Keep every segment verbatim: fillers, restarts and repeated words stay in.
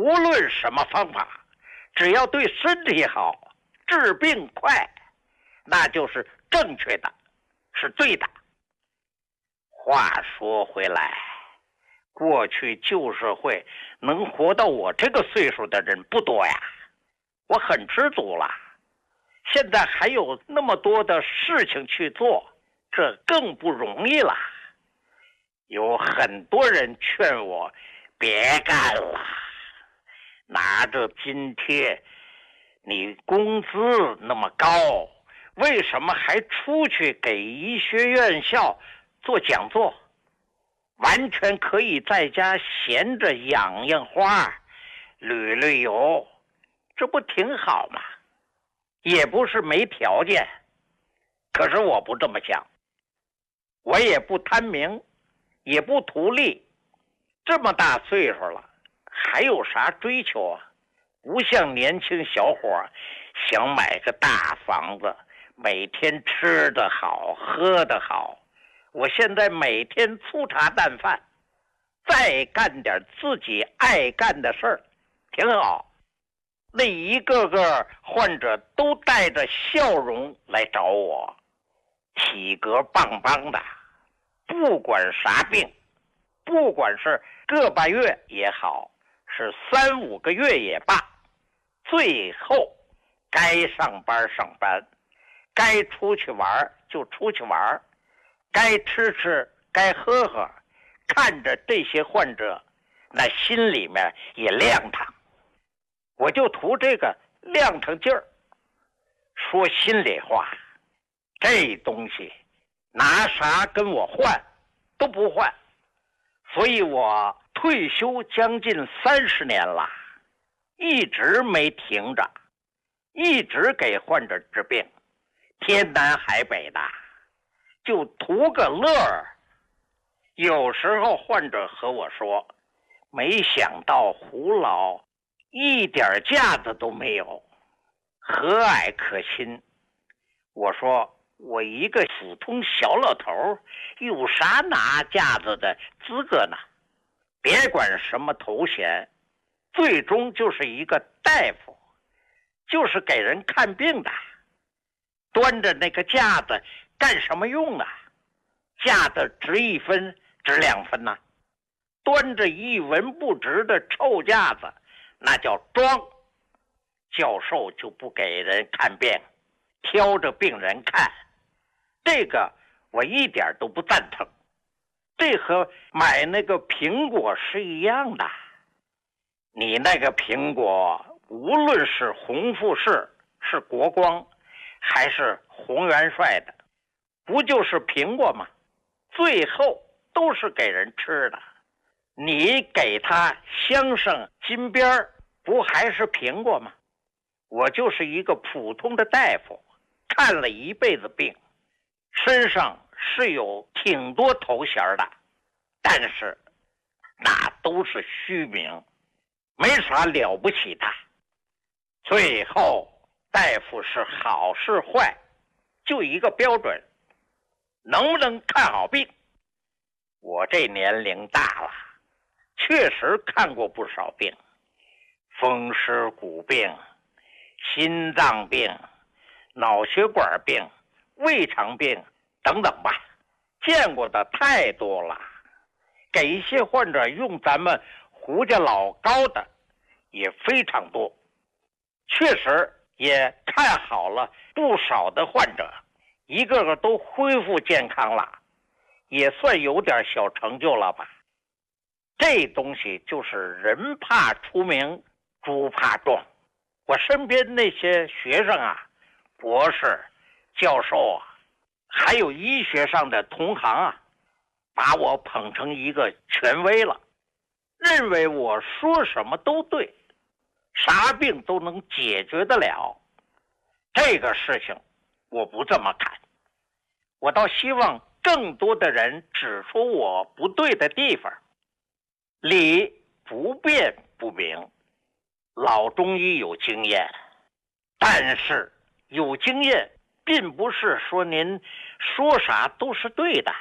无论什么方法，只要对身体好，治病快，那就是正确的，是对的。话说回来，过去旧社会能活到我这个岁数的人不多呀，我很知足了。现在还有那么多的事情去做，这更不容易了。有很多人劝我别干了，拿着津贴，你工资那么高，为什么还出去给医学院校做讲座？完全可以在家闲着养养花，旅旅游，这不挺好吗？也不是没条件，可是我不这么想，我也不贪名，也不图利，这么大岁数了，还有啥追求啊？不像年轻小伙想买个大房子，每天吃得好，喝得好。我现在每天粗茶淡饭，再干点自己爱干的事儿，挺好。那一个个患者都带着笑容来找我，体格棒棒的，不管啥病，不管是个把月也好，是三五个月也罢，最后该上班上班，该出去玩就出去玩，该吃吃，该喝喝，看着这些患者，那心里面也亮堂。我就图这个亮堂劲儿。说心里话，这东西拿啥跟我换都不换，所以我退休将近三十年了，一直没停着，一直给患者治病，天南海北的，就图个乐儿。有时候患者和我说，没想到胡老一点架子都没有，和蔼可亲。我说我一个普通小老头有啥拿架子的资格呢？别管什么头衔，最终就是一个大夫，就是给人看病的。端着那个架子干什么用啊？架子值一分值两分呢、啊？端着一文不值的臭架子，那叫装。教授就不给人看病，挑着病人看，这个我一点都不赞成。这和买那个苹果是一样的，你那个苹果无论是红富士，是国光，还是洪元帅的，不就是苹果吗？最后都是给人吃的，你给他镶上金边，不还是苹果吗？我就是一个普通的大夫，看了一辈子病，身上是有挺多头衔的，但是那都是虚名，没啥了不起的。最后大夫是好是坏，就一个标准，能不能看好病。我这年龄大了，确实看过不少病，风湿骨病、心脏病、脑血管病、胃肠病等等吧，见过的太多了。给一些患者用咱们胡家老高的也非常多，确实也看好了不少的患者，一个个都恢复健康了，也算有点小成就了吧。这东西就是人怕出名，猪怕壮。我身边那些学生啊，博士、教授啊，还有医学上的同行啊，把我捧成一个权威了，认为我说什么都对，啥病都能解决得了。这个事情我不这么看，我倒希望更多的人指出我不对的地方。理不辩不明，老中医有经验，但是有经验并不是说您说啥都是对的。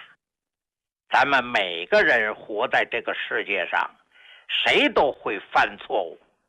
咱们每个人活在这个世界上，谁都会犯错误，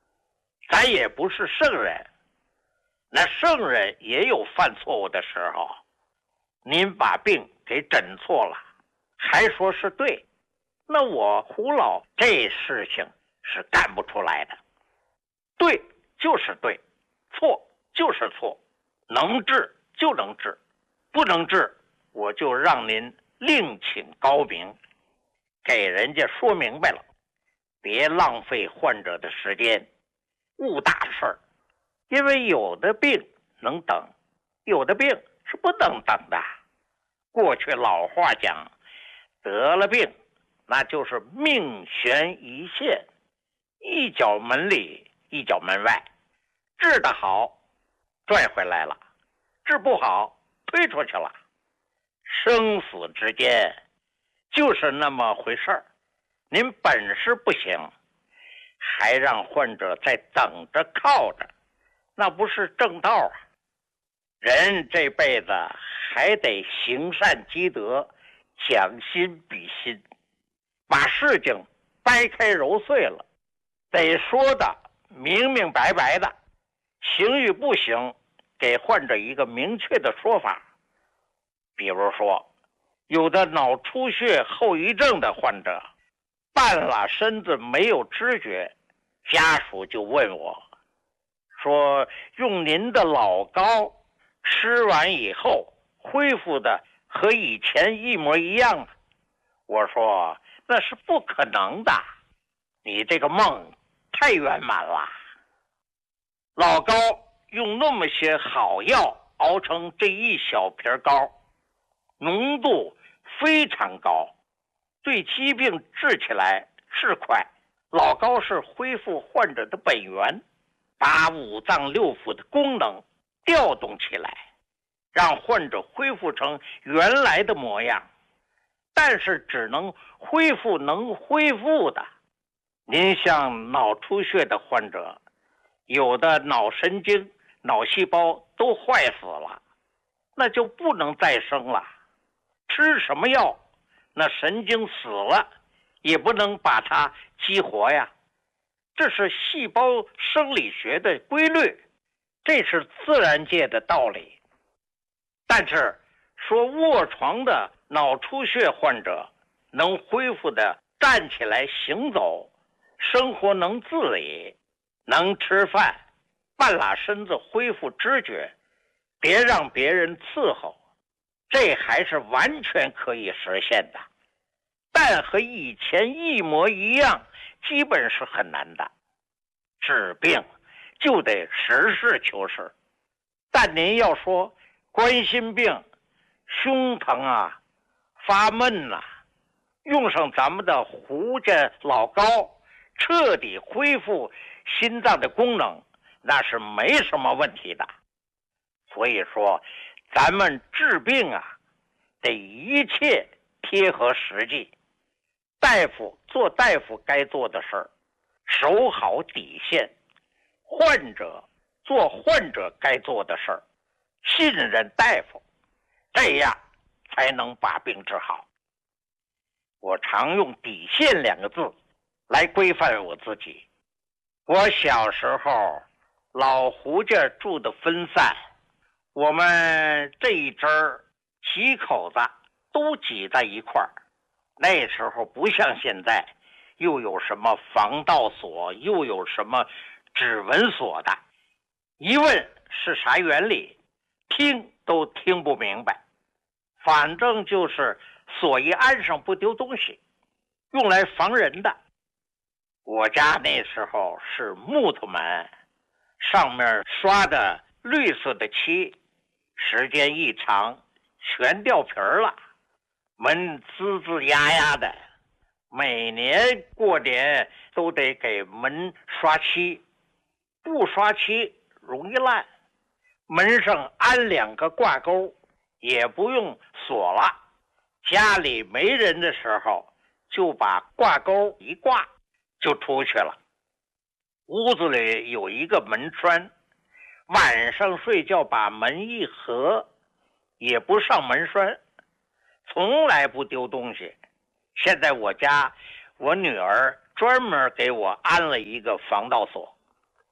咱也不是圣人，那圣人也有犯错误的时候。您把病给诊错了，还说是对，那我胡老这事情是干不出来的。对就是对，错就是错，能治就能治，不能治我就让您另请高明，给人家说明白了，别浪费患者的时间，误大事儿。因为有的病能等，有的病是不能等的。过去老话讲，得了病那就是命悬一线，一脚门里一脚门外，治得好拽回来了，治不好推出去了。生死之间就是那么回事儿，您本事不行，还让患者在等着靠着，那不是正道啊。人这辈子还得行善积德，将心比心，把事情掰开揉碎了，得说的明明白白的，行与不行给患者一个明确的说法。比如说，有的脑出血后遗症的患者，半拉身子没有知觉，家属就问我说，用您的老膏吃完以后恢复的和以前一模一样。我说那是不可能的，你这个梦太圆满了。老膏用那么些好药熬成这一小瓶膏，浓度非常高，对疾病治起来是快。老膏是恢复患者的本源，把五脏六腑的功能调动起来，让患者恢复成原来的模样，但是只能恢复能恢复的。您像脑出血的患者，有的脑神经脑细胞都坏死了，那就不能再生了，吃什么药那神经死了也不能把它激活呀，这是细胞生理学的规律，这是自然界的道理。但是说卧床的脑出血患者能恢复的站起来行走，生活能自理，能吃饭，半拉身子恢复知觉，别让别人伺候，这还是完全可以实现的。但和以前一模一样基本是很难的。治病就得实事求是，但您要说冠心病胸疼啊发闷啊，用上咱们的胡家老膏彻底恢复心脏的功能，那是没什么问题的。所以说咱们治病啊得一切贴合实际，大夫做大夫该做的事儿，守好底线，患者做患者该做的事儿，信任大夫，这样才能把病治好。我常用底线两个字来规范我自己。我小时候老胡家住的分散，我们这一支儿几口子都挤在一块儿。那时候不像现在，又有什么防盗锁，又有什么指纹锁的，一问是啥原理，听都听不明白。反正就是锁一安上不丢东西，用来防人的。我家那时候是木头门，上面刷的绿色的漆，时间一长全掉皮儿了，门吱吱呀呀的，每年过年都得给门刷漆，不刷漆容易烂。门上安两个挂钩，也不用锁了，家里没人的时候就把挂钩一挂就出去了。屋子里有一个门栓，晚上睡觉把门一合，也不上门栓，从来不丢东西。现在我家我女儿专门给我安了一个防盗锁，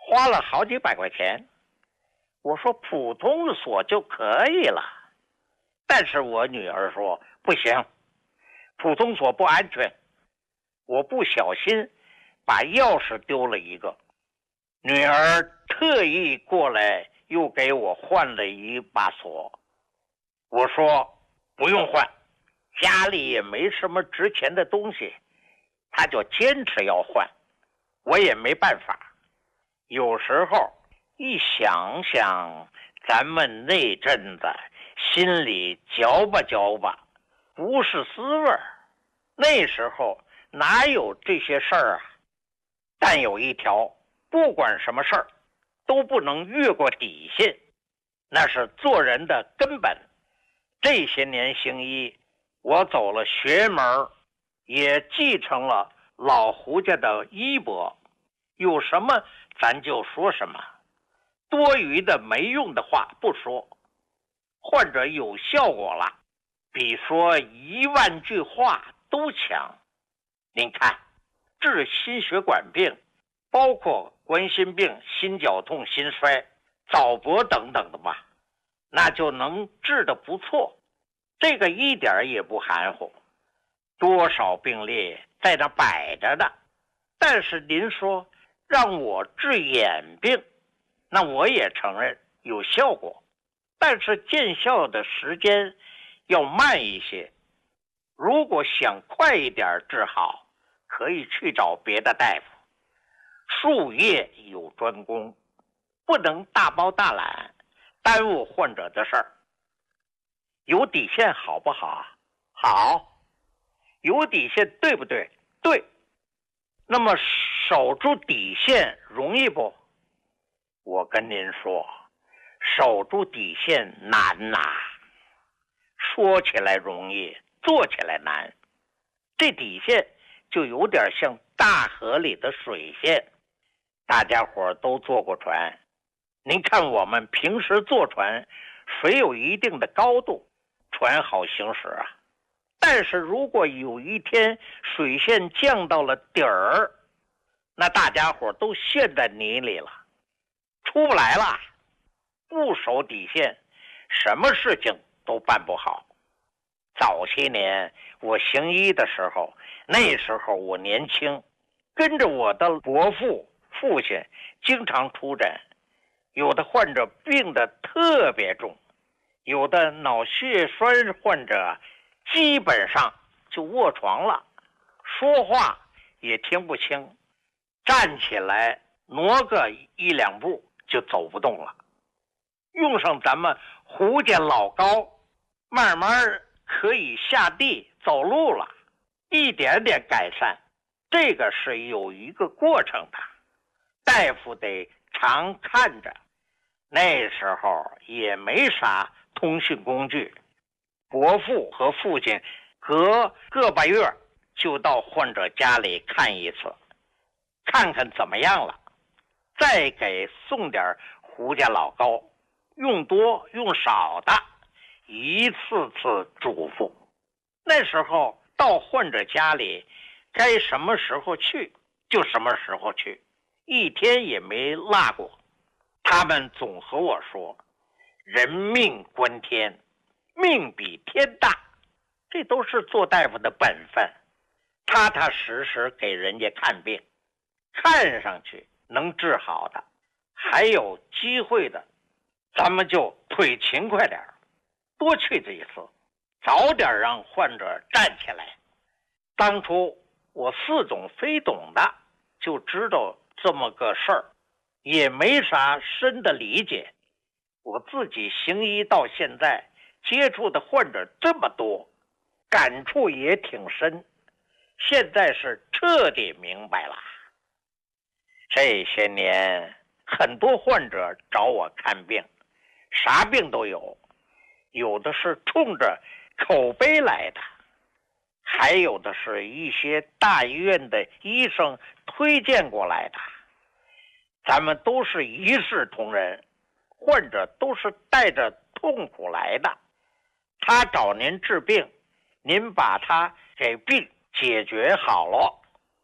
花了好几百块钱。我说普通所就可以了，但是我女儿说不行，普通所不安全。我不小心把钥匙丢了一个，女儿特意过来又给我换了一把锁。我说不用换，家里也没什么值钱的东西，她就坚持要换，我也没办法。有时候一想想咱们那阵子，心里嚼吧嚼吧，不是滋味儿。那时候哪有这些事儿啊？但有一条，不管什么事儿都不能越过底线，那是做人的根本。这些年行医，我走了学门，也继承了老胡家的衣钵，有什么咱就说什么，多余的没用的话不说。患者有效果了，比说一万句话都强。您看，治心血管病，包括冠心病、心绞痛、心衰、早搏等等的吧，那就能治得不错，这个一点也不含糊。多少病例在那摆着的，但是您说让我治眼病，那我也承认有效果，但是见效的时间要慢一些。如果想快一点治好，可以去找别的大夫，术业有专攻，不能大包大揽，耽误患者的事儿。有底线好不好？好。有底线对不对？对。那么守住底线容易不？我跟您说，守住底线难呐、啊，说起来容易，做起来难。这底线就有点像大河里的水线，大家伙都坐过船，您看我们平时坐船，水有一定的高度，船好行驶啊。但是如果有一天水线降到了底儿，那大家伙都陷在泥里了，出不来了。不守底线，什么事情都办不好。早些年我行医的时候，那时候我年轻，跟着我的伯父父亲经常出诊，有的患者病得特别重，有的脑血栓患者基本上就卧床了，说话也听不清，站起来挪个一两步就走不动了。用上咱们胡家老高，慢慢可以下地走路了，一点点改善。这个是有一个过程的，大夫得常看着。那时候也没啥通讯工具，伯父和父亲隔个把月就到患者家里看一次，看看怎么样了，再给送点胡家老高，用多用少的一次次嘱咐。那时候到患者家里，该什么时候去就什么时候去，一天也没落过。他们总和我说，人命关天，命比天大，这都是做大夫的本分，踏踏实实给人家看病，看上去能治好的，还有机会的，咱们就腿勤快点，多去这一次，早点让患者站起来。当初我似懂非懂的就知道这么个事儿，也没啥深的理解。我自己行医到现在，接触的患者这么多，感触也挺深，现在是彻底明白了。这些年很多患者找我看病，啥病都有，有的是冲着口碑来的，还有的是一些大医院的医生推荐过来的。咱们都是一视同仁，患者都是带着痛苦来的，他找您治病，您把他给病解决好了，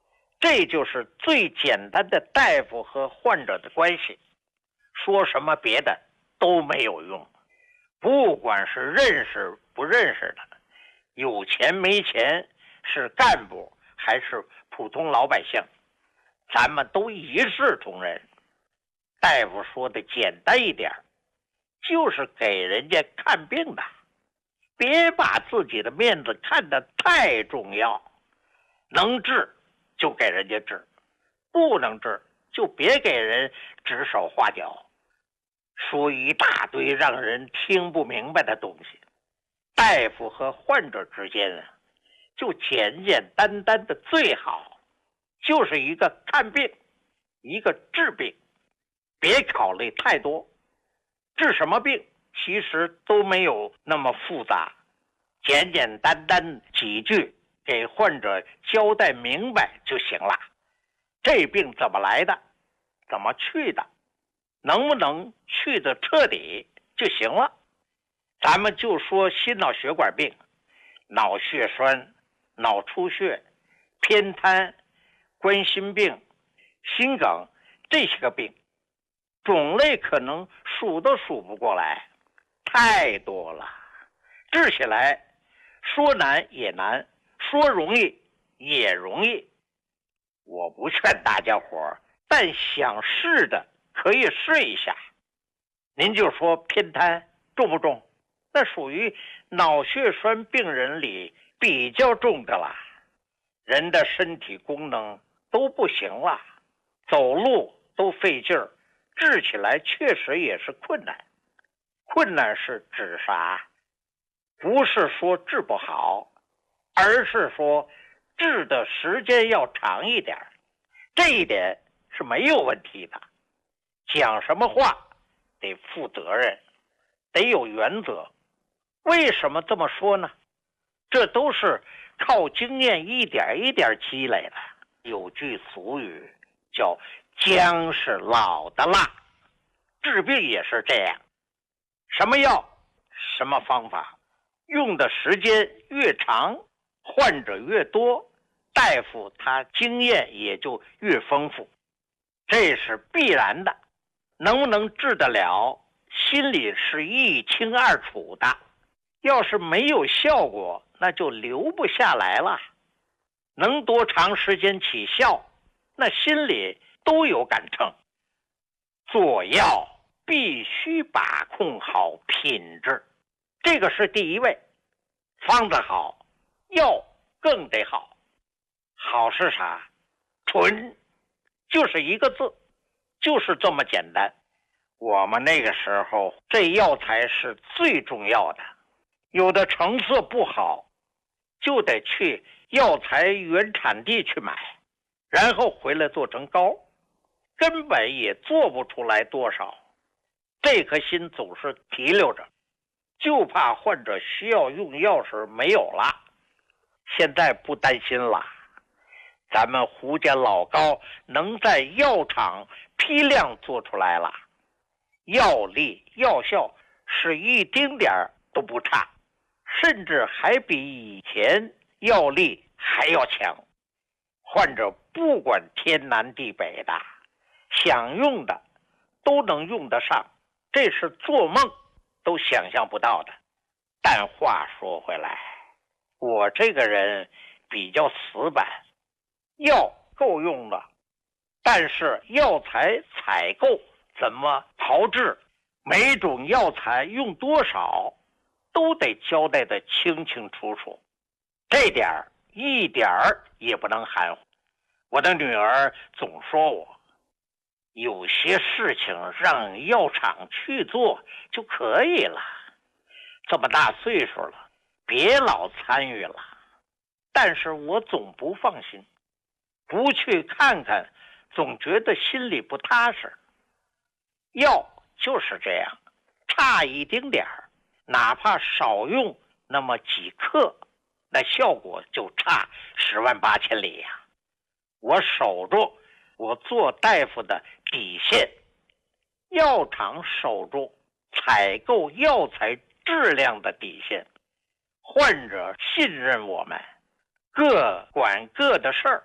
这就是最简单的大夫和患者的关系，说什么别的都没有用。不管是认识不认识的，有钱没钱，是干部还是普通老百姓，咱们都一视同仁。大夫说的简单一点，就是给人家看病的，别把自己的面子看得太重要，能治就给人家治，不能治就别给人指手画脚，说一大堆让人听不明白的东西。大夫和患者之间啊，就简简单单的最好，就是一个看病，一个治病，别考虑太多。治什么病其实都没有那么复杂，简简单单几句给患者交代明白就行了。这病怎么来的，怎么去的，能不能去的彻底就行了。咱们就说心脑血管病，脑血栓、脑出血、偏瘫、冠心病、心梗，这些个病种类可能数都数不过来，太多了。治起来说难也难，说容易也容易。我不劝大家伙，但想试的可以试一下。您就说偏瘫重不重？那属于脑血栓病人里比较重的了，人的身体功能都不行了，走路都费劲儿，治起来确实也是困难。困难是指啥？不是说治不好，而是说治的时间要长一点，这一点是没有问题的。讲什么话得负责任，得有原则。为什么这么说呢？这都是靠经验一点一点积累的。有句俗语叫姜是老的辣，治病也是这样。什么药什么方法，用的时间越长，患者越多，大夫他经验也就越丰富，这是必然的。能不能治得了，心里是一清二楚的。要是没有效果，那就留不下来了。能多长时间起效，那心里都有杆秤。做药必须把控好品质，这个是第一位。方子好，药更得好。好是啥？纯，就是一个字，就是这么简单。我们那个时候这药材是最重要的，有的成色不好，就得去药材原产地去买，然后回来做成膏，根本也做不出来多少。这颗心总是提溜着，就怕患者需要用药时没有了。现在不担心了，咱们胡家老膏能在药厂批量做出来了，药力药效是一丁点儿都不差，甚至还比以前药力还要强。患者不管天南地北的，想用的都能用得上，这是做梦都想象不到的。但话说回来，我这个人比较死板，药够用了，但是药材采购怎么炮制，每种药材用多少，都得交代得清清楚楚，这点儿一点儿也不能含糊。我的女儿总说我，有些事情让药厂去做就可以了，这么大岁数了，别老参与了。但是我总不放心，不去看看，总觉得心里不踏实。药就是这样，差一丁点儿，哪怕少用那么几克，那效果就差十万八千里呀、啊。我守住我做大夫的底线，药厂守住采购药材质量的底线，患者信任我们，各管各的事儿，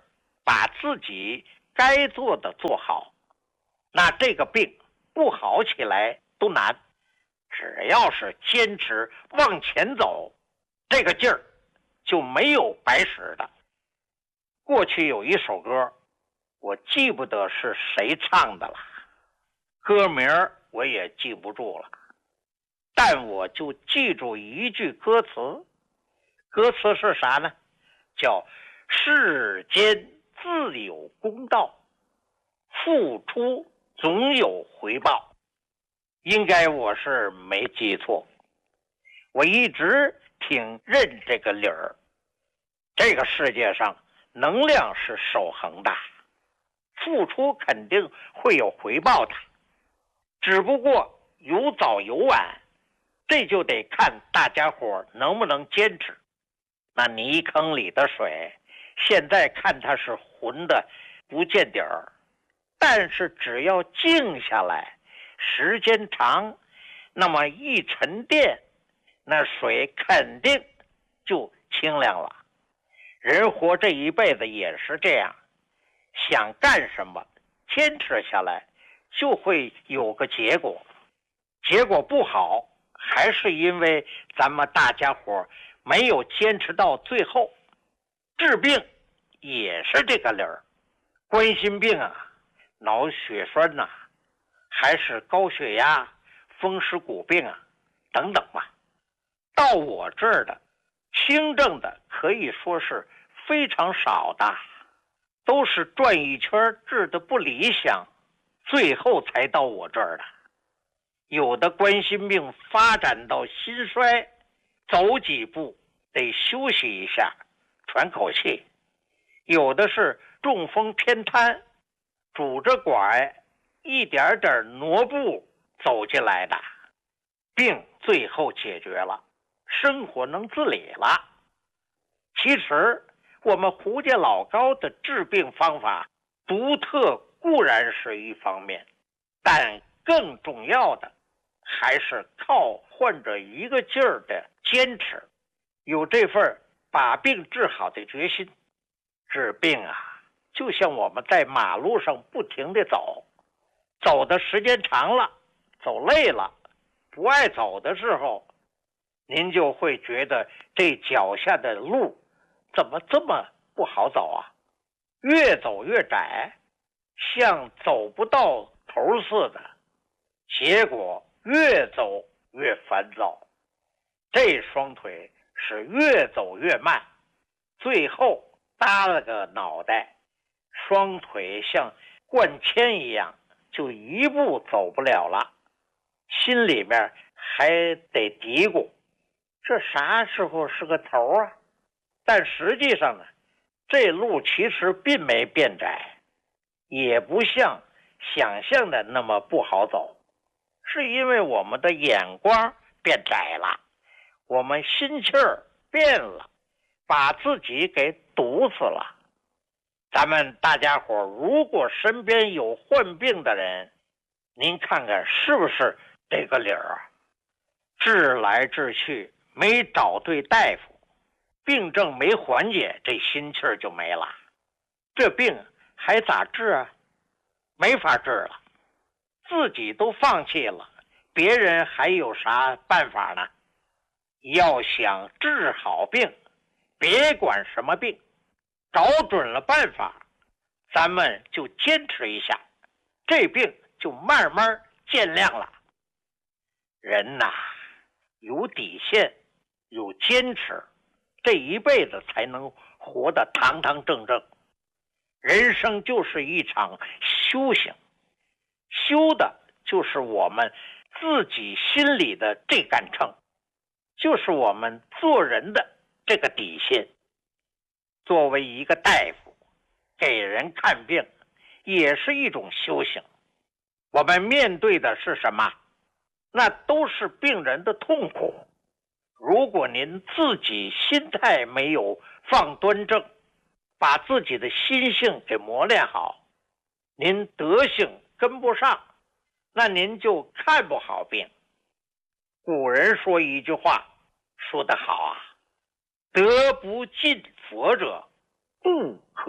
把自己该做的做好，那这个病不好起来都难。只要是坚持往前走，这个劲儿就没有白使的。过去有一首歌，我记不得是谁唱的了，歌名我也记不住了，但我就记住一句歌词，歌词是啥呢？叫世间自有公道，付出总有回报。应该我是没记错，我一直挺认这个理儿。这个世界上能量是守恒的，付出肯定会有回报的，只不过有早有晚，这就得看大家伙能不能坚持。那泥坑里的水，现在看它是浑的不见底儿，但是只要静下来，时间长，那么一沉淀，那水肯定就清凉了。人活这一辈子也是这样，想干什么，坚持下来，就会有个结果。结果不好，还是因为咱们大家伙没有坚持到最后。治病也是这个理儿，冠心病啊，脑血栓呐、啊，还是高血压、风湿骨病啊，等等吧。到我这儿的轻症的可以说是非常少的，都是转一圈治的不理想，最后才到我这儿的。有的冠心病发展到心衰，走几步得休息一下，喘口气。有的是中风偏瘫，拄着拐一点点挪步走进来的，病最后解决了，生活能自理了。其实我们胡家老高的治病方法独特固然是一方面，但更重要的还是靠患者一个劲儿的坚持，有这份把病治好的决心。治病啊，就像我们在马路上不停地走，走的时间长了，走累了，不爱走的时候，您就会觉得这脚下的路怎么这么不好走啊？越走越窄，像走不到头似的，结果越走越烦躁，这双腿是越走越慢，最后耷了个脑袋，双腿像灌铅一样，就一步走不了了，心里面还得嘀咕，这啥时候是个头啊？但实际上呢，这路其实并没变窄，也不像想象的那么不好走，是因为我们的眼光变窄了，我们心气儿变了，把自己给堵死了。咱们大家伙如果身边有患病的人，您看看是不是这个理儿啊？治来治去没找对大夫，病症没缓解，这心气儿就没了，这病还咋治啊？没法治了，自己都放弃了，别人还有啥办法呢？要想治好病，别管什么病，找准了办法，咱们就坚持一下，这病就慢慢见亮了。人呐，有底线，有坚持，这一辈子才能活得堂堂正正。人生就是一场修行，修的就是我们自己心里的这杆秤，就是我们做人的这个底线。作为一个大夫，给人看病也是一种修行。我们面对的是什么？那都是病人的痛苦。如果您自己心态没有放端正，把自己的心性给磨练好，您德性跟不上，那您就看不好病。古人说一句话说得好啊，德不尽佛者不可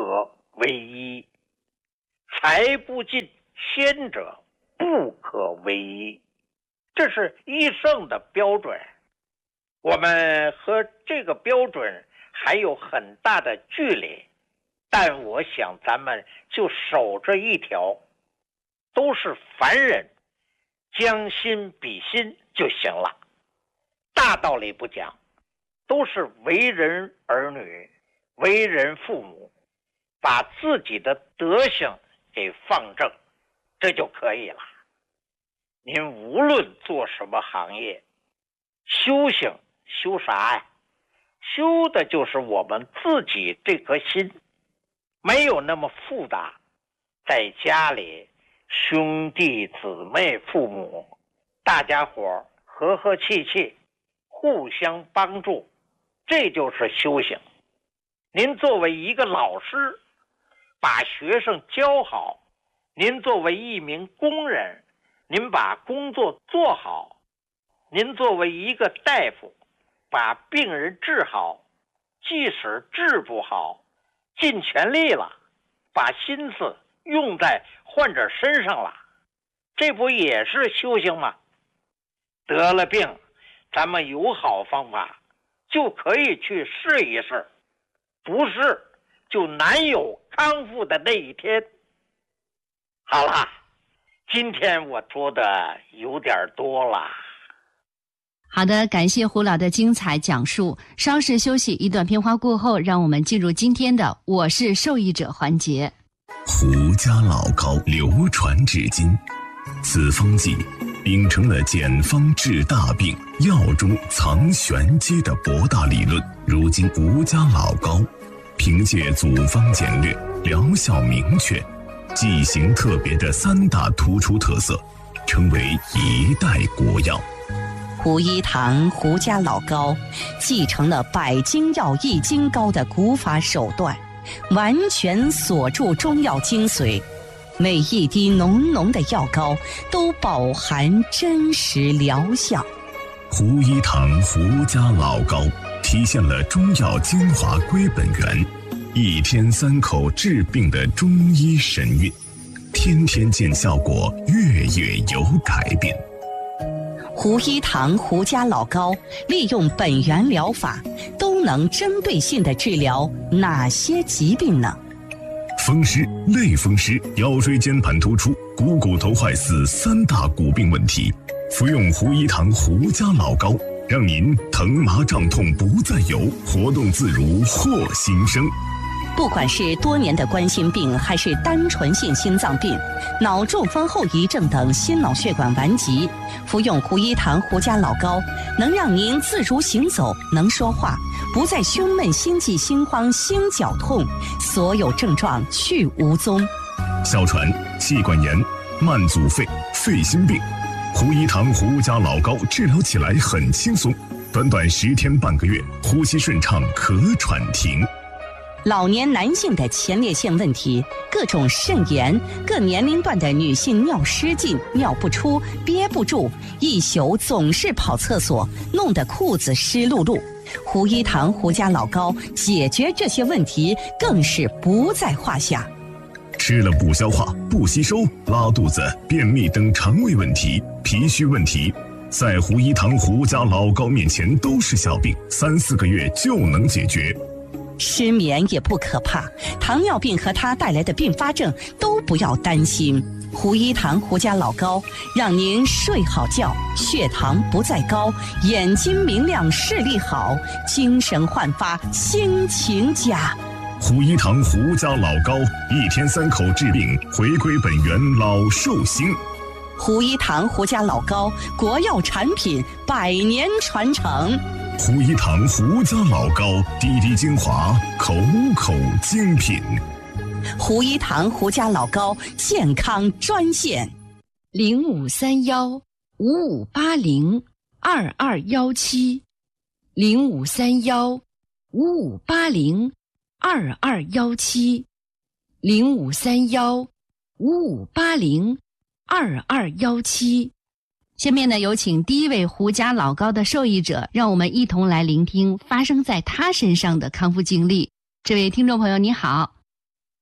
为医，财不尽先者不可为医，这是医圣的标准。我们和这个标准还有很大的距离，但我想咱们就守着一条，都是凡人，将心比心就行了。大道理不讲，都是为人儿女，为人父母，把自己的德行给放正，这就可以了。您无论做什么行业，修行修啥呀？修的就是我们自己这颗心，没有那么复杂。在家里，兄弟姊妹父母，大家伙和和气气，互相帮助，这就是修行。您作为一个老师，把学生教好；您作为一名工人，您把工作做好；您作为一个大夫，把病人治好，即使治不好，尽全力了，把心思用在患者身上了，这不也是修行吗？得了病，咱们有好方法，就可以去试一试，不是就难有康复的那一天。好了，今天我说的有点多了。 好的，感谢胡老的精彩讲述。稍事休息，一段片花过后，让我们进入今天的我是受益者环节。 胡家老膏流传至今，此方剂秉承了简方治大病、药中藏玄机的博大理论。如今胡家老膏凭借组方简略、疗效明确、剂型特别的三大突出特色，成为一代国药。 胡一堂胡家老膏继承了百金药易筋膏的古法手段，完全锁住中药精髓，每一滴浓浓的药膏都饱含真实疗效。 胡一堂胡家老膏体现了中药精华归本源，一天三口治病的中医神韵，天天见效果，月月有改变。 胡一堂胡家老膏利用本源疗法，都能针对性地治疗哪些疾病呢？ 风湿、类风湿、腰椎间盘突出、股骨头坏死三大骨病问题，服用胡一堂胡家老膏，让您疼麻胀痛不再有，活动自如获新生。 不管是多年的冠心病，还是单纯性心脏病、脑中风后遗症等心脑血管顽疾，服用胡一堂胡家老膏，能让您自如行走，能说话，不再胸闷、心悸、心慌、心绞痛，所有症状去无踪。 哮喘、气管炎、慢阻肺、肺心病，胡一堂胡家老膏治疗起来很轻松，短短十天半个月，呼吸顺畅，咳喘停。 老年男性的前列腺问题，各种肾炎，各年龄段的女性尿失禁、尿不出、憋不住，一宿总是跑厕所，弄得裤子湿漉漉。胡一堂胡家老膏解决这些问题更是不在话下。 吃了不消化、不吸收、拉肚子、便秘等肠胃问题、脾虚问题，在胡一堂胡家老膏面前都是小病，三四个月就能解决。 失眠也不可怕，糖尿病和它带来的并发症都不要担心。胡一堂胡家老膏让您睡好觉，血糖不再高，眼睛明亮，视力好，精神焕发，心情佳。 胡一堂胡家老膏，一天三口治病，回归本源，老寿星。 胡一堂胡家老膏，国药产品，百年传承。 胡一堂胡家老膏，滴滴精华，口口精品。 胡一堂胡家老膏健康专线： 零五三幺五五八零二二幺七，零五三幺五五八零二二幺七，零五三幺五五八零二二幺七。下面呢，有请第一位胡家老膏的受益者，让我们一同来聆听发生在他身上的康复经历。这位听众朋友你好。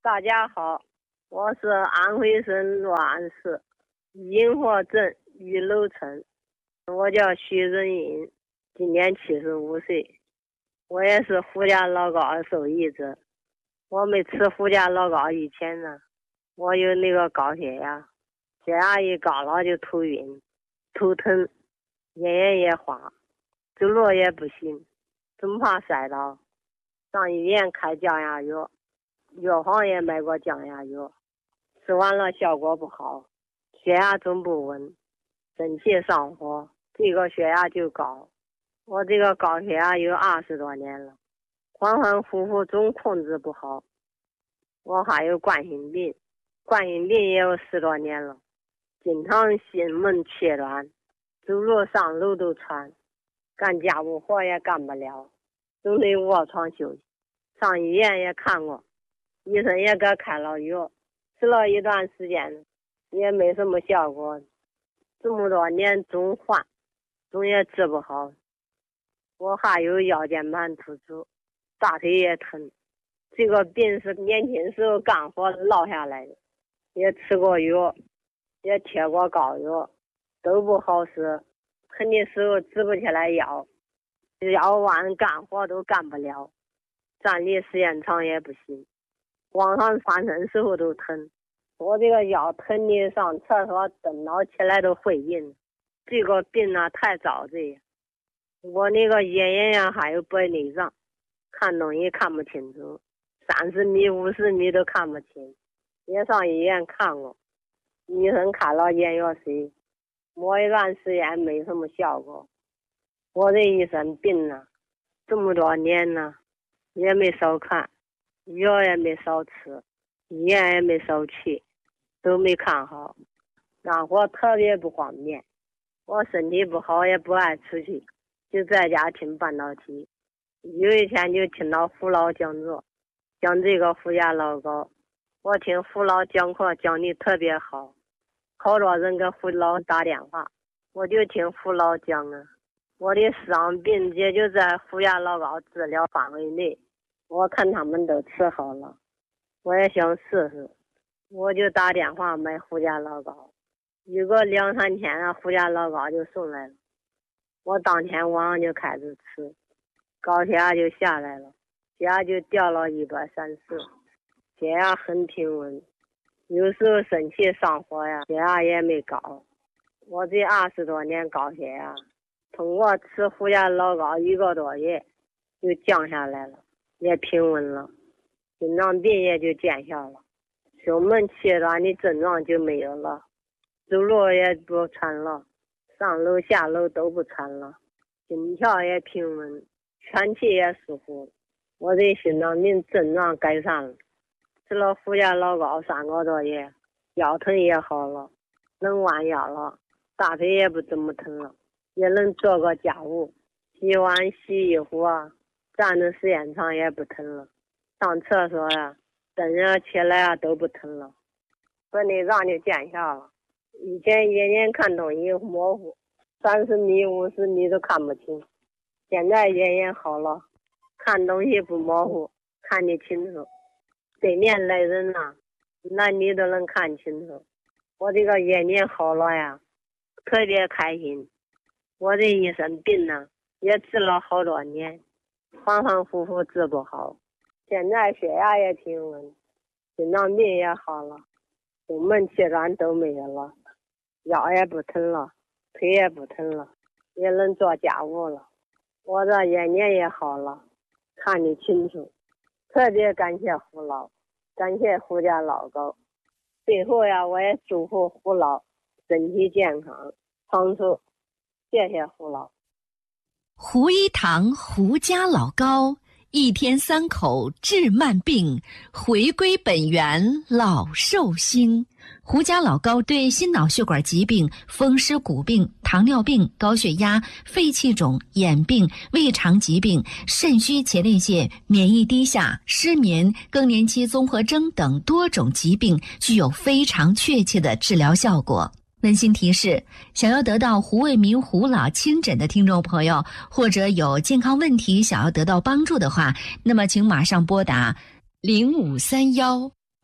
大家好，我是安徽省洛安市银河镇玉楼村，我叫徐仁银，今年七十五岁，我也是胡家老高受益者。我没吃胡家老高以前呢，我有那个高血压，血压一高了就头晕、头疼、眼眼也花，走路也不行，总怕摔倒，上医院开降压药，药房也买过降压药，吃完了效果不好，血压总不稳，生气上火，这个血压就高。我这个高血压有二十多年了，反反复复总控制不好。我还有冠心病，冠心病也有十多年了，经常心闷气短，走路上楼都喘，干家务活也干不了，总得卧床休息。上医院也看过，医生也给开了药，吃了一段时间也没什么效果，这么多年总换，总也治不好。我还有腰间盘突出，大腿也疼，这个病是年轻时候干活落下来的，也吃过药，也贴过膏药，都不好使，疼的时候直不起来腰，腰弯干活都干不了，站立时间长也不行，往上翻身时候都疼，我这个腰疼的上厕所蹬脑起来都费劲，这个病啊太遭罪。我那个眼眼呀还有白内障，看东西看不清楚，三十米五十米都看不清，也上医院看过，医生开了眼药水，抹一段时间没什么效果。我这一身病呢，这么多年呢也没少看，药也没少吃，医院也没少去，都没看好，干活特别不方便。我身体不好也不爱出去，就在家听半导体。有一天就听到父老讲座，讲这个胡家老高，我听父老讲课讲的特别好，好多人给父老打电话，我就听父老讲啊，我的伤病也就在胡家老高治疗范围内，我看他们都吃好了，我也想试试，我就打电话买胡家老高，有个两三天啊，胡家老高就送来了，我当天晚上就开始吃，高血压就下来了，血压就掉了一百三十，血压很平稳，有时候生气上火呀，血压也没高。我这二十多年高血压，通过吃胡家老高一个多月就降下来了，也平稳了，心脏病也就见效了，胸闷气短的症状就没有了，走路也不喘了，上楼下楼都不喘了，心跳也平稳，喘气也舒服，我这心脏病症状改善了。吃了胡家老高三个多月，腰疼也好了，能弯腰了，大腿也不怎么疼了，也能做个家务，洗碗洗衣服啊，站的时间长也不疼了，上厕所呀、啊、蹬啊起来啊都不疼了，白内障就见效了。以前眼眼看东西模糊，三十米五十米都看不清，现在眼眼好了，看东西不模糊，看得清楚，对面来人呐、啊，男女都能看清楚。我这个眼睛好了呀，特别开心。我这一身病呢，也治了好多年，反反复复治不好，现在血压也平稳，心脏病也好了，胸闷气短都没有了，腰也不疼了，腿也不疼了，也能做家务了，我这眼睛也好了，看得清楚。特别感谢胡老，感谢胡家老高。最后呀，我也祝福胡老身体健康长寿，谢谢胡老。 胡一堂胡家老高，一天三口治慢病，回归本源老寿星。胡家老高对心脑血管疾病、风湿骨病、糖尿病、高血压、肺气肿、眼病、胃肠疾病、肾虚前列腺、免疫低下、失眠、更年期综合征等多种疾病具有非常确切的治疗效果。温馨提示：想要得到胡卫民胡老亲诊的听众朋友，或者有健康问题想要得到帮助的话，那么请马上拨打零五三幺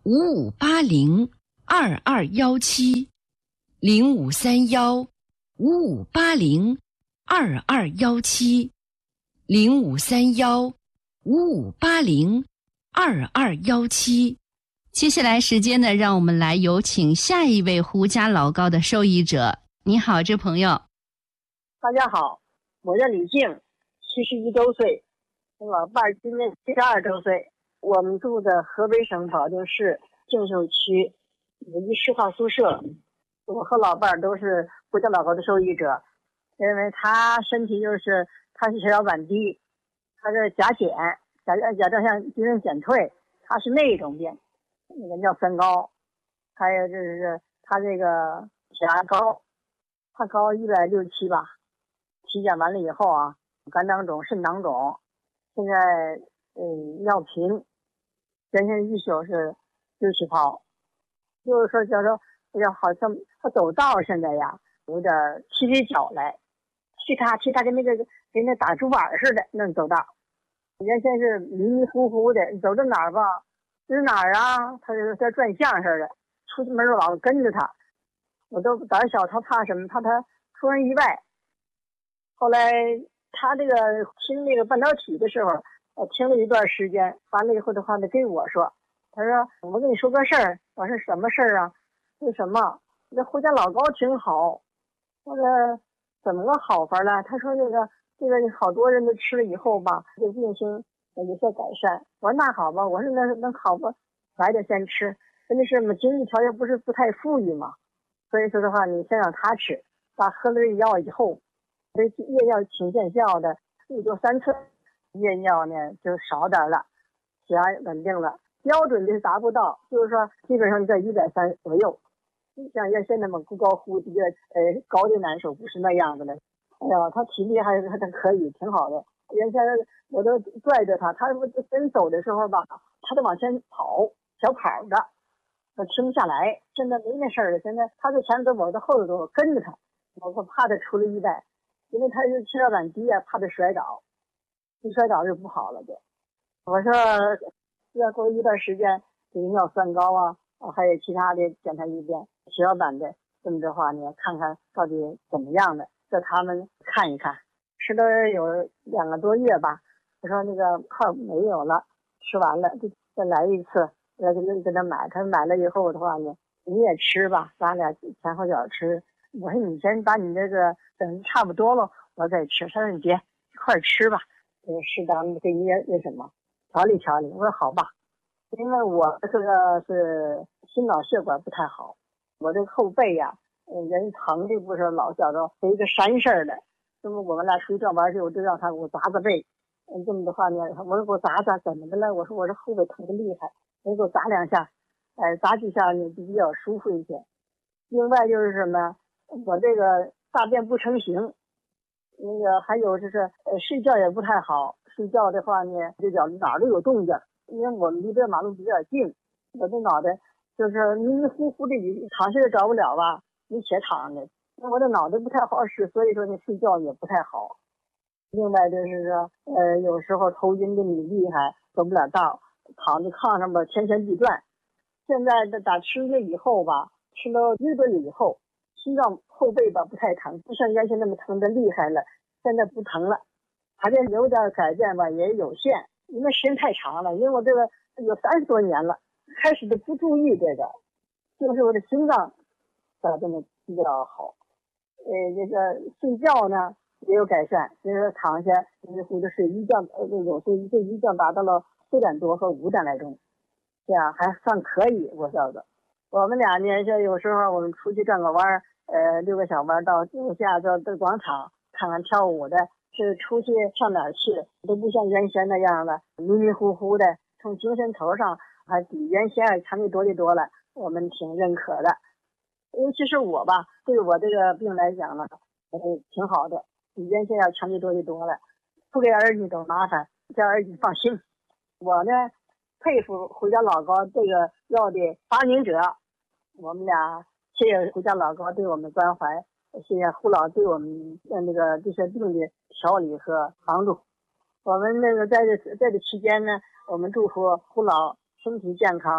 五五八零二二幺七，零五三幺五五八零二二幺七，零五三幺五五八零二二幺七。 接下来时间呢，让我们来有请下一位胡家老高的受益者。你好，这朋友。 大家好，我叫李静，七十一周岁，我老伴儿今年七十二周岁。我们住的河北省保定市静秀区有一市号宿舍，我和老伴儿都是胡家老高的受益者。因为他身体就是他是血小板低，他是甲减甲甲状腺机能减退，他是那种病，那个尿酸高，还有就是他这个血压高，他高一百六七吧。体检完了以后啊，肝囊肿、肾囊肿，现在嗯尿频，原先一宿是六七泡，就是说叫做哎呀，好像他走道现在呀有点踢起脚来，踢他踢他跟那个跟那打竹板似的那走道，原先是迷迷糊糊的，走到哪儿吧，指哪儿啊，他就在转向似的，出门老跟着他，我都胆小，他怕什么？怕他出人意外。后来他这个听那个半导体的时候，我听了一段时间，完了以后的话呢，跟我说，他说我跟你说个事儿。我说什么事儿啊？为什么？这胡家老高挺好。我说怎么个好法呢？他说那个这个好多人都吃了以后吧，这病情有些改善。我说那好吧，我说那能好吧，来点先吃。真的是我们经济条件不是不太富裕嘛，所以说的话，你先让他吃，他喝了这药以后。这夜尿挺见效的，一周三次，夜尿呢就少点了，血压稳定了，标准的是达不到，就是说基本上在一百三左右，像原先那么忽高忽低的，呃，高的难受，不是那样子的。哎呀，他体力还还可以，挺好的。原先我都拽着他，他真走的时候吧，他都往前跑，小跑着，他停不下来。现在没那事儿了，现在他在前头走，我在后头走，我跟着他，我我怕他出了意外。因为他是血小板低啊，怕他摔倒，一摔倒就不好了就。我说要过一段时间，这个尿酸高啊，还有其他的检查一遍血小板的，这么的话呢，看看到底怎么样的，叫他们看一看。吃了有两个多月吧，我说那个泡没有了，吃完了就再来一次，要跟跟他买，他买了以后的话呢，你也吃吧，咱俩前后脚吃。我说你先把你这个等差不多了，我再吃。他说你别一块吃吧，呃，适当的给你那什么调理调理。我说好吧，因为我这个是心脑血管不太好，我这个后背呀、啊，呃，人疼的不是老觉着是一个山似的。那么我们俩出去转弯去，我就让他给我砸砸背。嗯，这么的话呢，我说给我砸砸怎么的了？我说我这后背疼的厉害，你给我砸两下，哎、呃，砸几下呢就比较舒服一些。另外就是什么？我这个大便不成形，那个还有就是呃睡觉也不太好，睡觉的话呢就觉哪儿都有动静，因为我们离这马路比较近，我这脑袋就是迷迷糊糊的，躺下也着不了吧，你且躺着，我的脑袋不太好使，所以说呢睡觉也不太好。另外就是说呃有时候头晕的你厉害，走不了道，躺在炕上吧天旋地转。现在这打吃了以后吧，吃了一顿以后。心脏后背吧不太疼，不像原先那么疼的厉害了，现在不疼了，还是有点改变吧，也有限，因为时间太长了，因为我这个有三十多年了，开始都不注意这个，就是我的心脏咋这么比较好，呃，这个睡觉呢也有改善，就是躺下迷糊的睡一觉，呃，有时候这一觉达到了四点多和五点来钟，这样还算可以，我觉得。我们俩呢，就有时候我们出去转个弯，呃，溜个小弯到楼下到到广场看看跳舞的，是出去上哪儿去都不像原先那样了，迷迷糊糊的，从精神头上还比原先强的多的多了，我们挺认可的。尤其是我吧，对我这个病来讲呢，呃，挺好的，比原先要强的多的多了，不给儿女都麻烦，叫儿女放心。我呢，佩服胡家老高这个药的发明者。我们俩谢谢胡家老高对我们关怀，谢谢胡老对我们那个这些病的调理和帮助。我们那个在这在这期间呢，我们祝福胡老身体健康，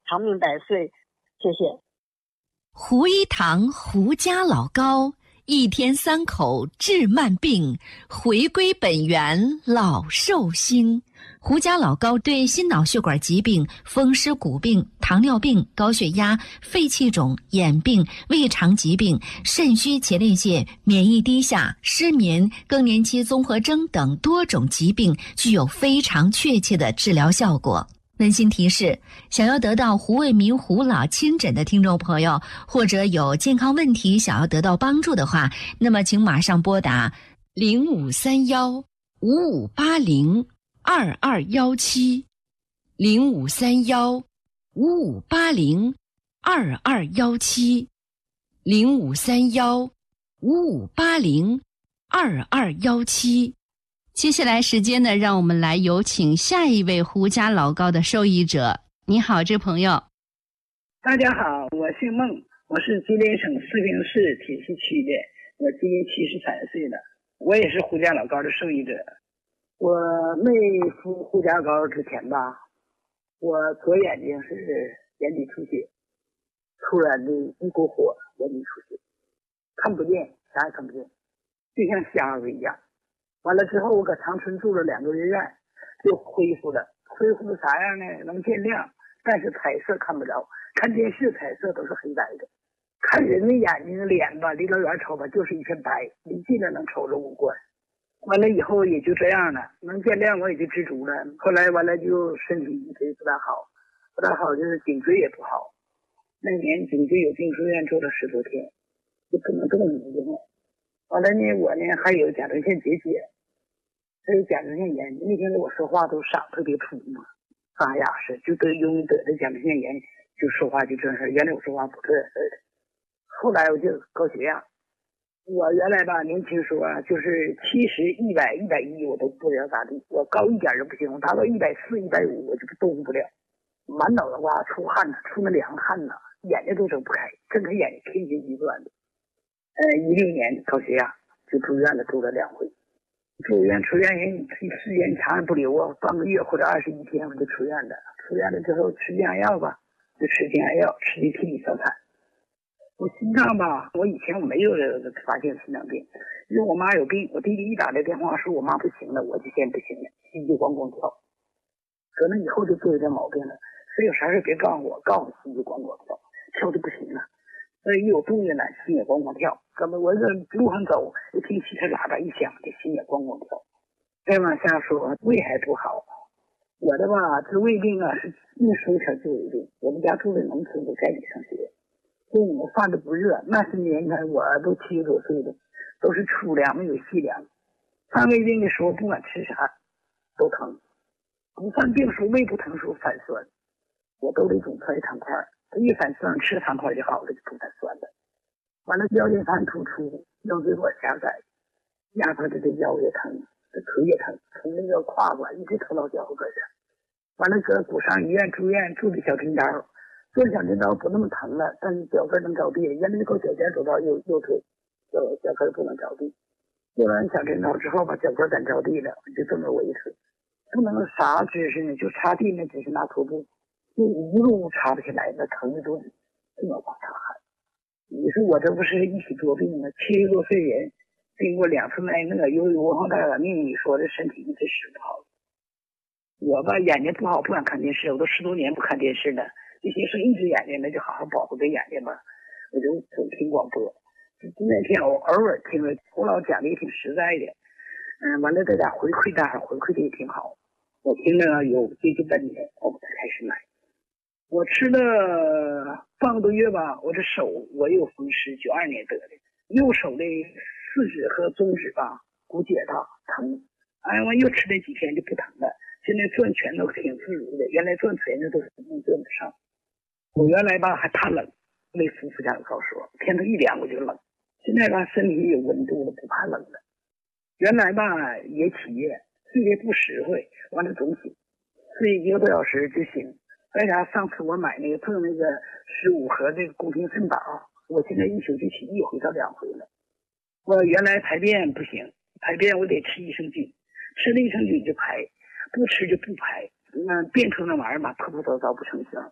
长命百岁，谢谢。 胡一堂胡家老高，一天三口治慢病，回归本源老寿星。胡家老高对心脑血管疾病、风湿骨病、糖尿病、高血压、肺气肿、眼病、胃肠疾病、肾虚前列腺、免疫低下、失眠、更年期综合征等多种疾病具有非常确切的治疗效果。温馨提示：想要得到胡卫民胡老亲诊的听众朋友，或者有健康问题想要得到帮助的话，那么请马上拨打零五三幺五五八零二二幺七，零五三幺五五八零二二幺七，零五三幺五五八零二二幺七。 接下来时间呢，让我们来有请下一位胡家老高的受益者。你好，这朋友。 大家好，我姓孟，我是吉林省四平市铁西区的，我今年七十三岁了，我也是胡家老高的受益者。我没服胡家老高之前吧，我左眼睛是眼底出血，突然的一股火，眼底出血，看不见，啥也看不见，就像瞎子一样。完了之后，我搁长春住了两个月院，就恢复了。恢复的啥样呢？能见亮，但是彩色看不着。看电视彩色都是黑白的，看人的眼睛脸吧，离老远瞅吧就是一片白，离近了能瞅着五官。完了以后也就这样了，能见亮我也就知足了。后来完了就身体一直不大好，不大好就是颈椎也不好。那年颈椎有病住院住了十多天，就不能动了。完了呢，我呢还有甲状腺结节。还有甲状腺炎，那天跟我说话都嗓特别粗嘛，沙哑似，就得因为得了甲状腺炎，就说话就这事儿。原来我说话不这事儿的，后来我就高血压。我原来吧年轻时候啊，就是七十、一百、一百一我都不知道咋地，我高一点就不行，我达到一百四、一百五我就动不了，满脑子瓜出汗呐，出那凉汗呐，眼睛都睁不开，睁开眼睛天旋地转的。呃，一六年高血压就住院了，住了两回。住院出院人时间长不留啊，半个月或者二十一天我就出院了。出院了之后吃降压药吧，就吃降压药，吃的替你烧残。我心脏吧，我以前我没有发现心脏病，因为我妈有病，我弟弟一打来电话说我妈不行了，我就先不行了，心就咣咣跳。可能以后就都有点毛病了，所以有啥事别告诉我，告诉心就咣咣跳，跳的不行了。所以一有动静了，心也咣咣跳。怎么我这路上走，一听汽车喇叭一响，这心也咣咣跳。再往下说，胃还不好。我的吧，这胃病啊是运输条就胃病。我们家住在农村，都在里上学，所以我饭都不热。那些年呢，我都七十多岁了，都是粗粮，没有细粮。犯胃病的时候，不管吃啥都疼。不犯病时候，胃不疼时候反酸，我都得总揣糖块。一反酸吃糖块就好了，就不反酸了。完了腰间盘突出，腰椎管狭窄，压迫着这腰也疼，这腿也疼，从那个胯管一直疼到脚后跟上。完了搁骨伤医院住院，住的小针刀，做小针刀不那么疼了，但是脚跟能着地，原来够脚尖走到右右腿，脚脚跟不能着地。做完小针刀之后把脚跟等着地了，就这么维持，不能啥姿势呢，就擦地呢，只是拿拖布。就一路插不起来，那疼的都这么往上喊。你说我这不是一起多病吗？七十多岁人，经过两次那那个由于文化大革命，你说这身体一直使不好。我吧眼睛不好，不敢看电视，我都十多年不看电视了。这些是一只眼睛，那就好好保护这眼睛吧。我就总听广播，那天我偶尔听了，胡老讲的也挺实在的。嗯，完了大家回馈，大伙回馈的也挺好。我听了有接近半年，我才开始买。我吃了半个多月吧，我这手我有风湿，九二年得的，右手的四指和中指吧骨节大疼，哎，我又吃了几天就不疼了，现在转拳头挺自如的，原来转拳头都是能转得上。我原来吧还怕冷，没服夫家有告诉我，天头一凉我就冷，现在吧身体有温度了，不怕冷了。原来吧也起夜，睡得不实惠，完了总醒，睡一个多小时就醒。为啥上次我买那个赠那个十五盒这个宫廷肾宝，我现在一宿就起一回到两回了。我原来排便不行，排便我得吃益生菌，吃了益生菌就排，不吃就不排。那便出那玩意儿吧，破破糟糟不成形。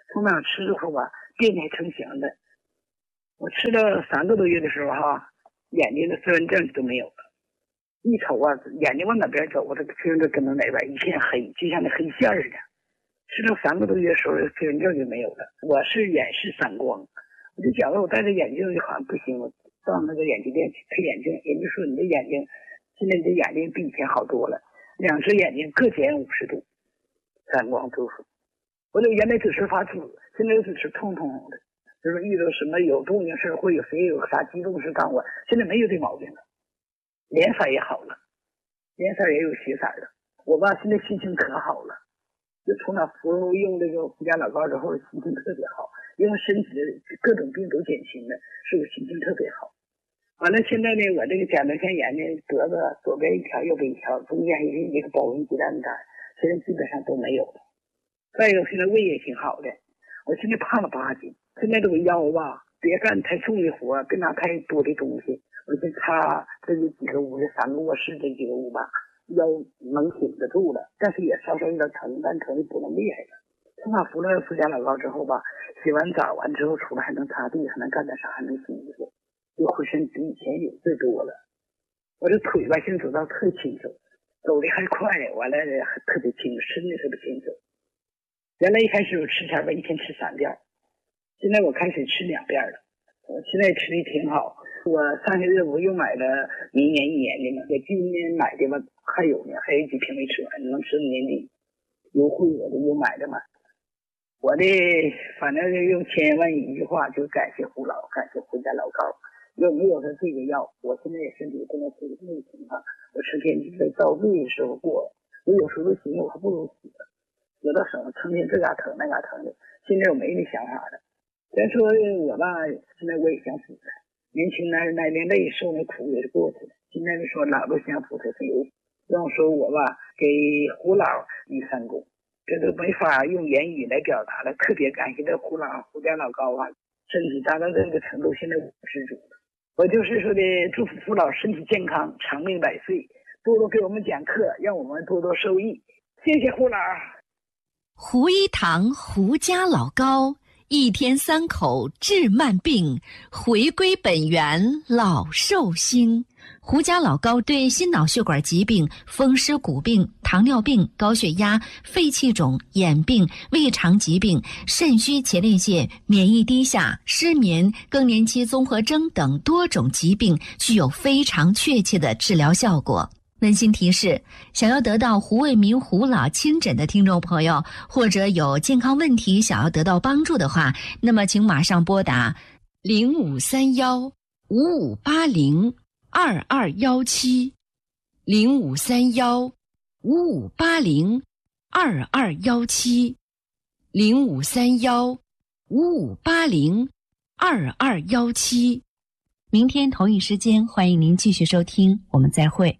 从那吃之后吧，病还成型的。我吃了三个多月的时候哈，眼睛的色纹症都没有了。一瞅啊，眼睛往哪边走，我这个色纹症跟到哪边一片黑，就像那黑线似的。吃了三个多月的时候，色纹症就没有了。我是远视散光，我就觉得我戴着眼镜好像不行，我到那个眼镜店去配眼镜，人家说你的眼睛现在你的眼睛比以前好多了，两只眼睛各减五十度，散光度数。我这原来只是发紫，现在只是痛痛的，就是遇到什么有动静事或有谁有啥激动事干我，现在没有这毛病了。脸色也好了，脸色也有血色了。我吧现在心情可好了，就从那服用这个胡家老膏之后，心情特别好，因为身体的各种病都减轻了，所以我心情特别好。完了现在呢，我这个甲状腺炎呢得的左边一条右边一条，中间还有一个保温鸡蛋肝，现在基本上都没有了。再一个现在胃也挺好的，我现在胖了八斤，现在这个腰吧别干太重的活，别拿太多的东西，我就差这个几个屋的三个卧室这几个屋吧，腰能挺得住了，但是也稍稍有点疼，但疼的不能厉害了。从那服了胡家老膏之后吧，洗完澡完之后出来还能擦地，还能干点啥，还能洗衣服，就浑身比以前有劲多了。我这腿吧现在走道特轻松，走的还快，完了还特别轻，身体特别轻松。原来一开始我吃前吧一天吃三遍，现在我开始吃两遍了，我现在吃的挺好。我上个月我又买了明年一年的嘛，我今年买的吧还有呢，还有几瓶没吃完，能吃年底优惠我就又买的嘛。我的反正用千万一句话就感谢胡老，感谢胡家老膏。要没有他这个药，我现在身体不能是这个情况，我成天就在遭罪的时候过，我有时候都寻思我还不如死了，死到手成天这嘎疼那嘎疼的。现在我没那想法了。咱说我吧，现在我也想死了，年轻男人那连累受那苦也是过去了。现在就说老了想死才有，让说我吧给胡老一三功，这都没法用言语来表达了。特别感谢这胡老胡家老膏啊，身体达到这个程度，现在我知足了。我就是说的祝福胡老身体健康，长命百岁，多多给我们讲课，让我们多多受益。谢谢胡老。 胡一堂胡家老膏，一天三口治慢病，回归本源老寿星。胡家老膏对心脑血管疾病、风湿骨病、糖尿病、高血压、肺气肿、眼病、胃肠疾病、肾虚前列腺、免疫低下、失眠、更年期综合征等多种疾病具有非常确切的治疗效果。温馨提示：想要得到胡卫民胡老亲诊的听众朋友，或者有健康问题想要得到帮助的话，那么请马上拨打零五三幺五五八零二二幺七，零五三幺五五八零二二幺七，零五三幺五五八零二二幺七。 明天同一时间，欢迎您继续收听，我们再会。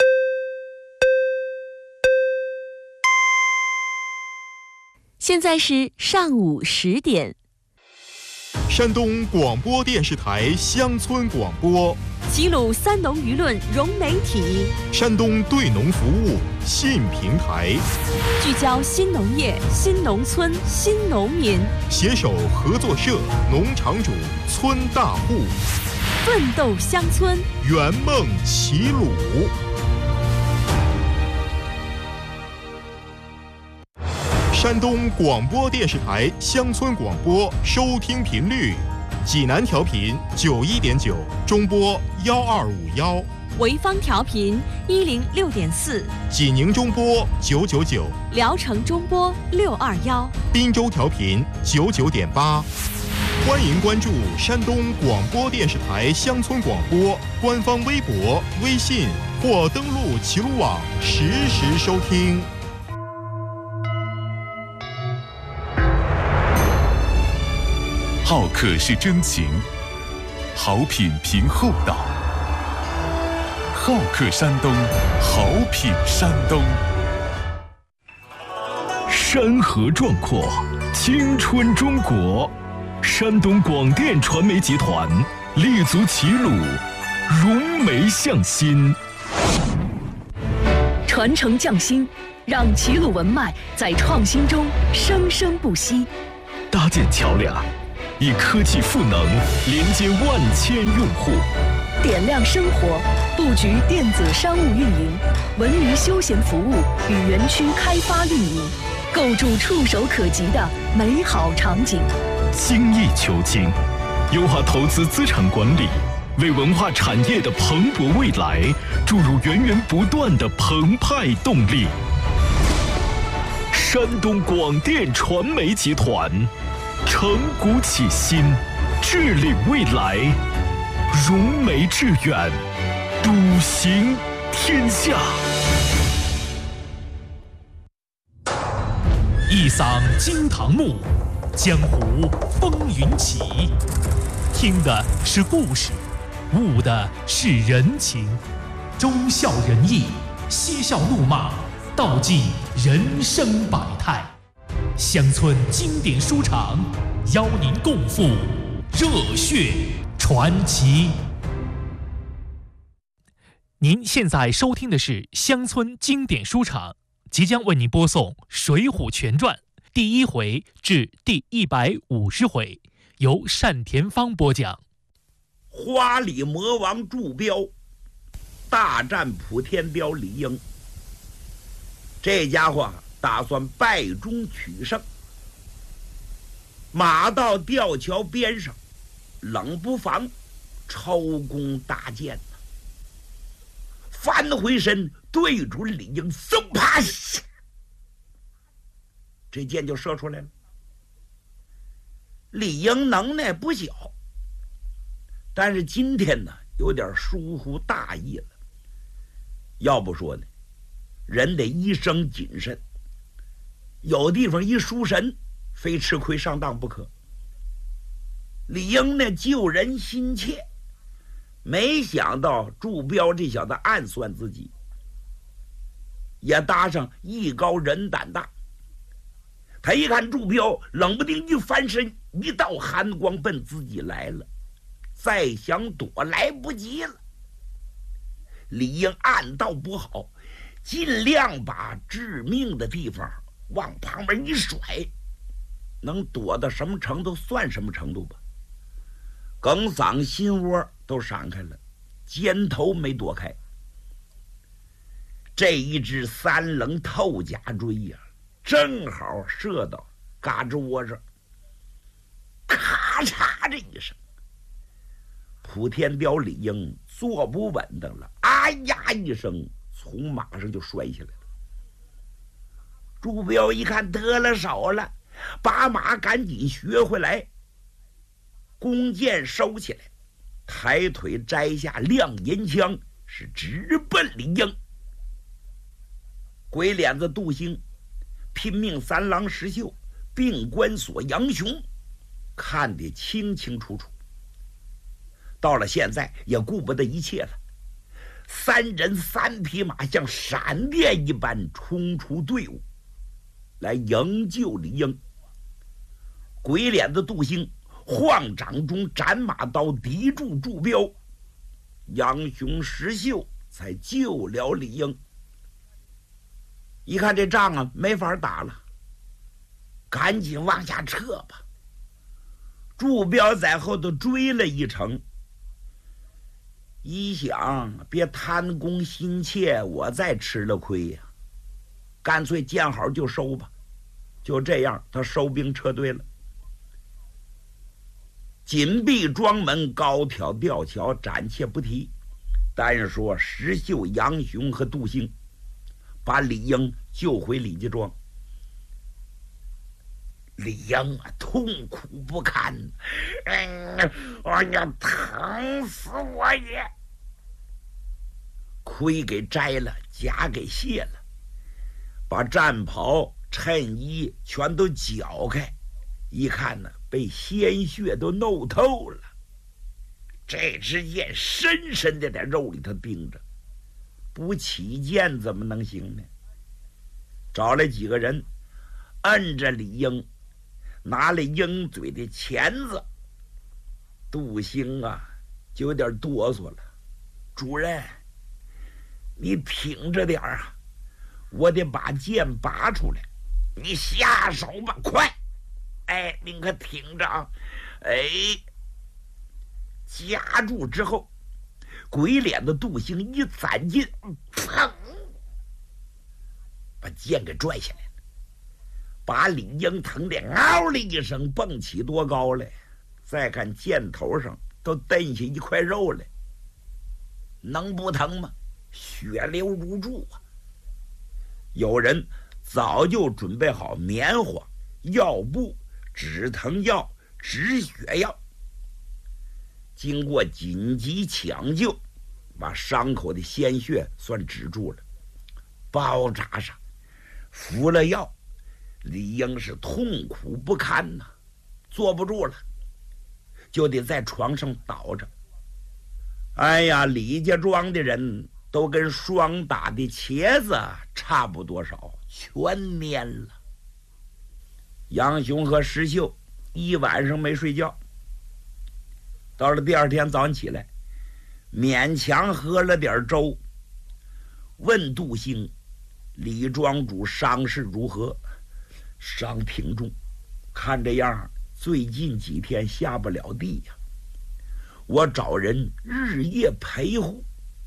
现在是上午十点。 山东广播电视台乡村广播， 齐鲁三农舆论融媒体， 山东对农服务信平台， 聚焦新农业、新农村、新农民， 携手合作社、农场主、村大户， 奋斗乡村， 圆梦齐鲁。山东广播电视台乡村广播收听频率：济南调频九一点九，中波幺二五幺； 潍坊调频一零六点四， 济宁中波九九九， 聊城中波六二幺， 滨州调频九九点八。欢迎关注山东广播电视台乡村广播官方微博、微信，或登录齐鲁网实时收听。 好客是真情，好品凭厚道。好客山东，好品山东。山河壮阔，青春中国。山东广电传媒集团立足齐鲁，融媒向新， 传承匠心，让齐鲁文脉在创新中生生不息。 搭建桥梁，以科技赋能连接万千用户， 点亮生活，布局电子商务运营、文娱休闲服务与园区开发运营，构筑触手可及的美好场景。 精益求精，优化投资资产管理，为文化产业的蓬勃未来注入源源不断的澎湃动力。山东广电传媒集团，承古启新，致力未来，融媒致远，笃行天下。 一嗓惊堂木，江湖风云起。听的是故事，悟的是人情，忠孝仁义，嬉笑怒骂，道尽人生百态。乡村经典书场，邀您共赴热血传奇。您现在收听的是乡村经典书场，即将为您播送《水浒全传》第一回至第一百五十回，由单田芳播讲。 花里魔王祝彪大战普天雕李应，这家伙打算败中取胜。马到吊桥边上，冷不防抽弓搭箭，翻回身对准李应，嗖啪，这箭就射出来了。李应能耐不小，但是今天呢有点疏忽大意了。要不说呢，人得一生谨慎，有地方一输神，非吃亏上当不可。李应呢救人心切，没想到祝彪这小子暗算自己，也搭上艺高人胆大。他一看祝彪冷不丁一翻身，一道寒光奔自己来了，再想躲来不及了。李应暗道不好，尽量把致命的地方往旁边一甩，能躲到什么程度算什么程度吧。梗嗓心窝都闪开了，肩头没躲开。这一支三棱透甲锥呀、啊，正好射到嘎吱窝上，咔嚓这一声，普天雕李应坐不稳当了，啊呀一声从马上就摔下来了。祝彪一看得了手了，把马赶紧学回来，弓箭收起来，抬腿摘下亮银枪，是直奔李应。鬼脸子杜兴、拼命三郎石秀、并关索杨雄看得清清楚楚。到了现在也顾不得一切了，三人三匹马像闪电一般冲出队伍来营救李应。鬼脸子杜兴晃掌中斩马刀抵住祝彪，杨雄石秀才救了李应。一看这仗啊没法打了，赶紧往下撤吧。祝彪在后头追了一程，一想别贪功心切，我再吃了亏呀、啊，干脆见好就收吧。就这样，他收兵撤退了。紧闭庄门，高挑吊桥，暂且不提。单说石秀、杨雄和杜兴把李应救回李家庄。李应啊，痛苦不堪，嗯，我要疼死我也！盔给摘了，甲给卸了，把战袍、衬衣全都绞开，一看呢，被鲜血都弄透了。这支箭深深的在肉里头钉着，不起箭怎么能行呢？找来几个人，摁着李应，拿了鹰嘴的钳子。杜兴啊，就有点哆嗦了。主人，你挺着点啊，我得把剑拔出来。你下手吧，快！ 哎，您可听着啊！哎，夹住之后，鬼脸的杜兴一攒劲，砰，把剑给拽下来了，把李应疼的嗷的一声蹦起多高来。再看剑头上都蹬下一块肉来，能不疼吗？血流如注啊！有人早就准备好棉花、药布、止疼药、止血药，经过紧急抢救，把伤口的鲜血算止住了。包扎上，服了药，李英是痛苦不堪呐、啊，坐不住了，就得在床上倒着。哎呀，李家庄的人都跟霜打的茄子差不多少，全蔫了。杨雄和石秀一晚上没睡觉，到了第二天早上起来，勉强喝了点粥，问杜兴李庄主伤势如何。伤挺重，看这样最近几天下不了地呀、啊。我找人日夜陪护，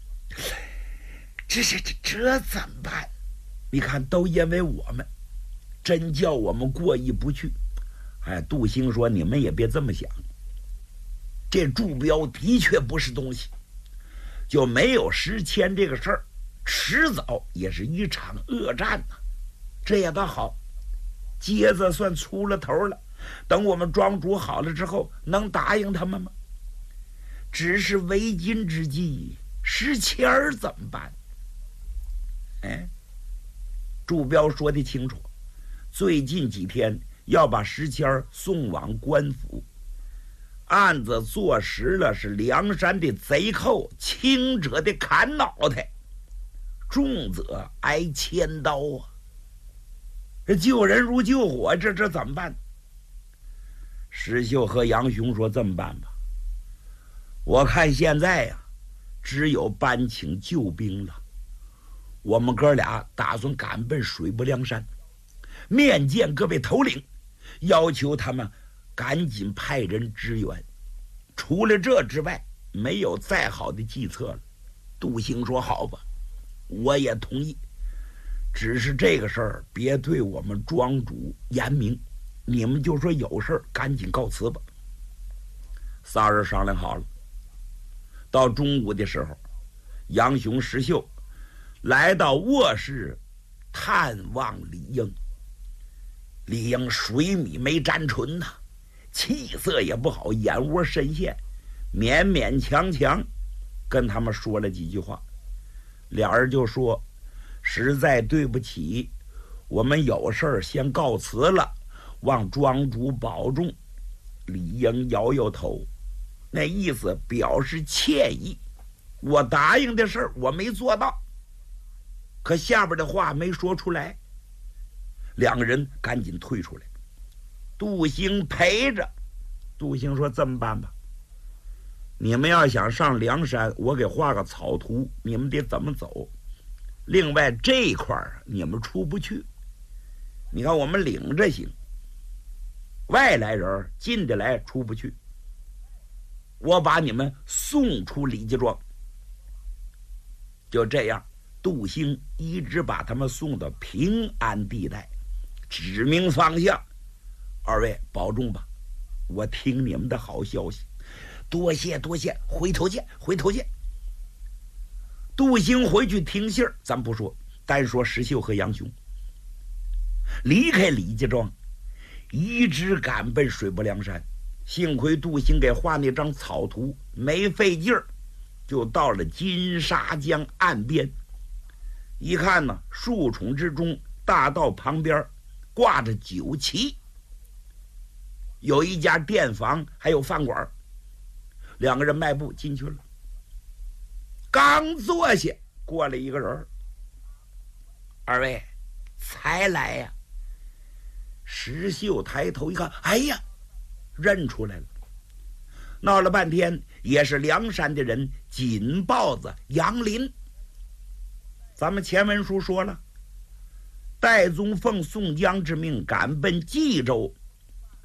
这这这这怎么办？你看，都因为我们，真叫我们过意不去。哎，杜兴说：“你们也别这么想，这祝标的确不是东西，就没有石谦这个事儿，迟早也是一场恶战呐、啊。这也倒好，疖子算出了头了。等我们庄主好了之后，能答应他们吗？只是为今之计，石谦儿怎么办？”哎，祝标说的清楚，最近几天要把石谦儿送往官府，案子坐实了是梁山的贼寇，轻者的砍脑袋，重则挨千刀啊！这救人如救火，这这怎么办？石秀和杨雄说：“这么办吧，我看现在呀、啊，只有搬请救兵了。我们哥俩打算赶奔水泊梁山，面见各位头领，要求他们赶紧派人支援。除了这之外，没有再好的计策了。”杜兴说：“好吧，我也同意。只是这个事儿别对我们庄主言明，你们就说有事儿赶紧告辞吧。”仨人商量好了。到中午的时候，杨雄、石秀来到卧室探望李应。李应水米没沾唇呐、啊，气色也不好，眼窝深陷，勉勉强强跟他们说了几句话。俩人就说：“实在对不起，我们有事儿先告辞了，望庄主保重。”李应摇摇头，那意思表示歉意。我答应的事儿我没做到，可下边的话没说出来。两个人赶紧退出来，杜兴陪着。杜兴说：“这么办吧，你们要想上梁山，我给画个草图，你们得怎么走。另外这一块你们出不去，你看我们领着行，外来人进得来出不去。我把你们送出李家庄。”就这样，杜兴一直把他们送到平安地带，指明方向。二位保重吧，我听你们的好消息。多谢多谢，回头见，回头见。杜兴回去听信儿，咱不说，单说石秀和杨雄离开李家庄，一直赶奔水泊梁山。幸亏杜兴给画那张草图，没费劲儿，就到了金沙江岸边。一看呢，树丛之中，大道旁边挂着酒旗，有一家店房，还有饭馆。两个人迈步进去了，刚坐下，过来一个人：“二位才来呀？”石秀抬头一看，哎呀，认出来了。闹了半天，也是梁山的人，锦豹子杨林。咱们前文书说了，戴宗奉宋江之命赶奔冀州，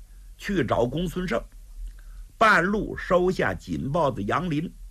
去找公孙胜，半路收下锦豹子杨林，